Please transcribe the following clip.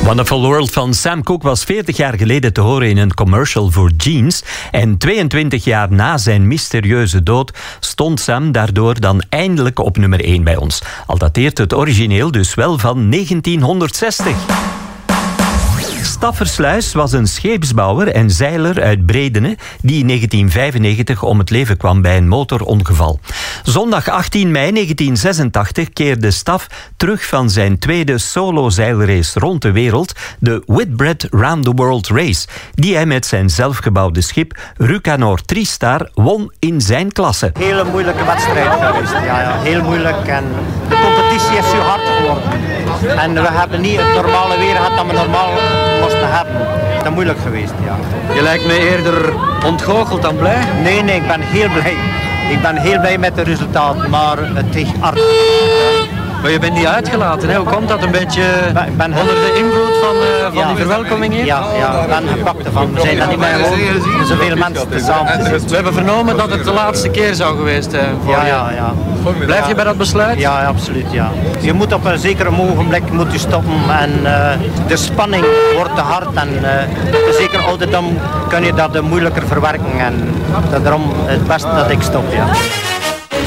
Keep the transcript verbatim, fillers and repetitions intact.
Wonderful World van Sam Cooke was veertig jaar geleden te horen in een commercial voor jeans. En tweeëntwintig jaar na zijn mysterieuze dood stond Sam daardoor dan eindelijk op nummer één bij ons. Al dateert het origineel dus wel van negentienhonderdzestig. Staffersluis was een scheepsbouwer en zeiler uit Bredene die in negentien vijfennegentig om het leven kwam bij een motorongeval. Zondag achttien mei negentien zesentachtig keerde Staff terug van zijn tweede solo-zeilrace rond de wereld, de Whitbread Round the World Race, die hij met zijn zelfgebouwde schip Rucanor Tristar won in zijn klasse. Hele moeilijke wedstrijd geweest, ja, ja, heel moeilijk en de competitie is zo hard geworden. En we hebben niet het normale weer gehad dat we normaal moesten hebben. Dat is moeilijk geweest, ja. Je lijkt me eerder ontgoocheld dan blij. Nee, nee, ik ben heel blij. Ik ben heel blij met het resultaat, maar het is hard. Maar je bent niet uitgelaten, hè? Hoe komt dat? Een beetje ik ben onder de invloed van, uh, van ja, die verwelkoming hier? Ja, ja, ik ben gepakt ervan. We zijn er niet meer gewoon zoveel mensen samen te zitten. We hebben vernomen dat het de laatste keer zou geweest zijn voor ja, je. ja, ja. Blijf je bij dat besluit? Ja, ja, absoluut, ja. Je moet op een zeker ogenblik moet je stoppen en uh, de spanning wordt te hard en uh, zeker ouderdom kun je dat moeilijker verwerken en daarom het beste dat ik stop, ja.